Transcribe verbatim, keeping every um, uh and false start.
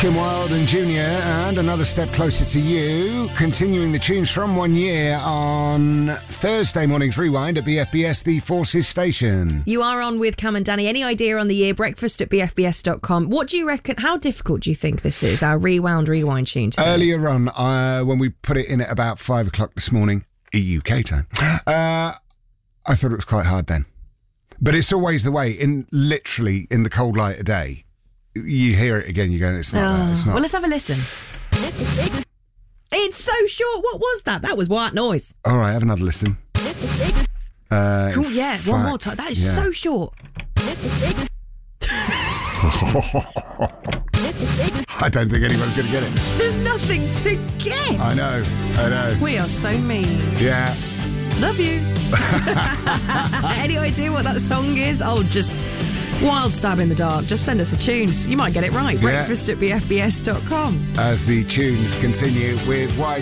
Kim Wilde and Junior and Another Step Closer to You, continuing the tunes from one year on Thursday morning's Rewind at B F B S, the Forces station. You are on with Cam and Danny. Any idea on the year? Breakfast at b f b s dot com. What do you reckon? How difficult do you think this is, our Rewound Rewind tune today? Earlier on, uh, when we put it in at about five o'clock this morning, E U K time, uh, I thought it was quite hard then. But it's always the way, in literally in the cold light of day. You hear it again, you go, it's not oh. that, it's not. Well, let's have a listen. It's so short. What was that? That was white noise. All right, have another listen. Uh, cool, yeah, fact, one more time. That is yeah. so short. I don't think anyone's going to get it. There's nothing to get. I know, I know. We are so mean. Yeah. Love you. Any idea what that song is? Oh, just... wild stab in the dark. Just send us a tune. You might get it right. Yeah. Breakfast at b f b s dot com. As the tunes continue with Y